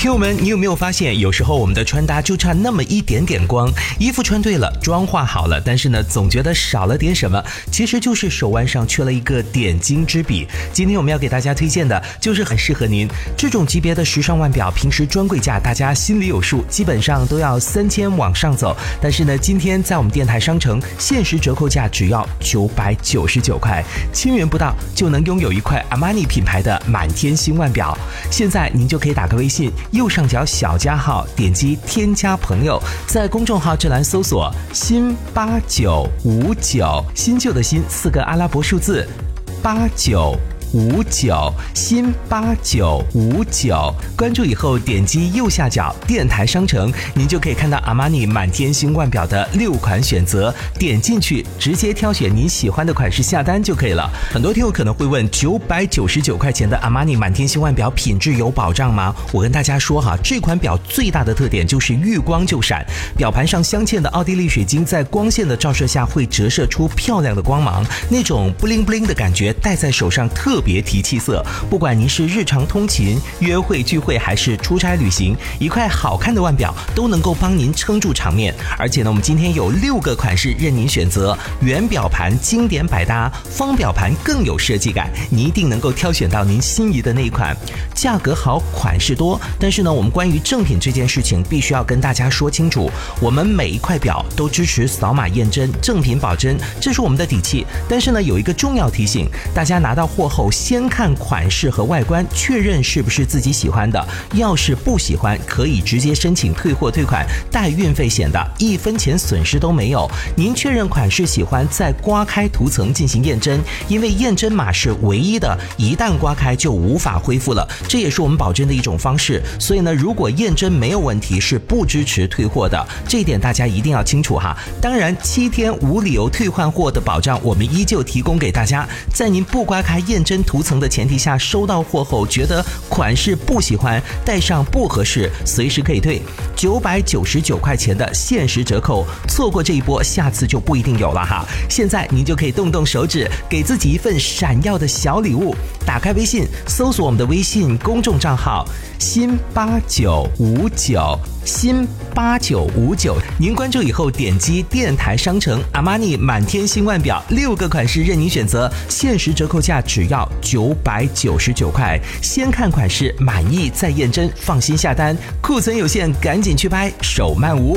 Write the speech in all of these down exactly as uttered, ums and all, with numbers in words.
听友们，你有没有发现，有时候我们的穿搭就差那么一点点光，衣服穿对了，妆化好了，但是呢，总觉得少了点什么，其实就是手腕上缺了一个点睛之笔。今天我们要给大家推荐的，就是很适合您这种级别的时尚腕表，平时专柜价大家心里有数，基本上都要三千往上走，但是呢，今天在我们电台商城限时折扣价只要九百九十九块，千元不到就能拥有一块阿玛尼品牌的满天星腕表。现在您就可以打个微信，右上角小加号，点击添加朋友，在公众号这栏搜索新八九五九，新旧的新四个阿拉伯数字八九五九，新八九五九，关注以后点击右下角电台商城，您就可以看到阿玛尼满天星腕表的六款选择，点进去直接挑选您喜欢的款式下单就可以了。很多听友可能会问，九百九十九块钱的阿玛尼满天星腕表品质有保障吗？我跟大家说哈，这款表最大的特点就是遇光就闪，表盘上镶嵌的奥地利水晶在光线的照射下会折射出漂亮的光芒，那种布灵布灵的感觉戴在手上特别提气色。不管您是日常通勤、约会聚会还是出差旅行，一块好看的腕表都能够帮您撑住场面。而且呢，我们今天有六个款式任您选择，圆表盘经典百搭，方表盘更有设计感，你一定能够挑选到您心仪的那一款。价格好，款式多，但是呢，我们关于正品这件事情必须要跟大家说清楚，我们每一块表都支持扫码验真，正品保真，这是我们的底气。但是呢，有一个重要提醒，大家拿到货后先看款式和外观，确认是不是自己喜欢的，要是不喜欢，可以直接申请退货退款，带运费险的，一分钱损失都没有。您确认款式喜欢，再刮开涂层进行验真，因为验真码是唯一的，一旦刮开就无法恢复了，这也是我们保真的一种方式。所以呢，如果验真没有问题，是不支持退货的，这一点大家一定要清楚哈。当然，七天无理由退换货的保障我们依旧提供给大家，在您不刮开验真涂层的前提下，收到货后觉得款式不喜欢，戴上不合适，随时可以退。九百九十九块钱的限时折扣，错过这一波，下次就不一定有了哈。现在您就可以动动手指，给自己一份闪耀的小礼物。打开微信，搜索我们的微信公众账号新八九五九，新八九五九，您关注以后点击电台商城，阿玛尼满天星腕表六个款式任您选择，限时折扣价只要九百九十九块，先看款式满意再验真，放心下单，库存有限，赶紧去拍，手慢无。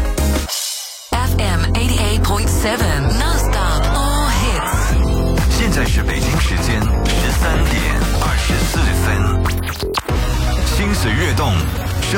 F M eighty-eight point seven Non-stop all hits。 现在是北京时间十三点二十四分，心随悦动。